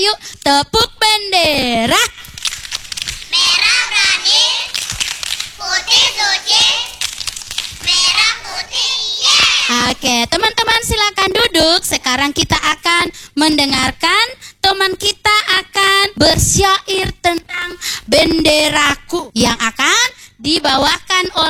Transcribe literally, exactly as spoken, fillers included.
Yuk tepuk bendera. Merah berani, putih suci, merah putih, yeah. Oke, teman-teman silakan duduk. Sekarang kita akan mendengarkan teman kita akan bersyair tentang benderaku yang akan dibawakan oleh